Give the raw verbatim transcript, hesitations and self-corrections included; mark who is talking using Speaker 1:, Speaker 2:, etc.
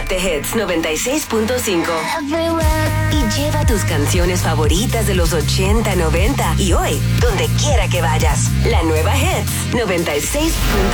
Speaker 1: Conecte Hits noventa y seis punto cinco y lleva tus canciones favoritas de los ochenta, noventa y hoy, donde quiera que vayas. La nueva Hits noventa y seis punto cinco.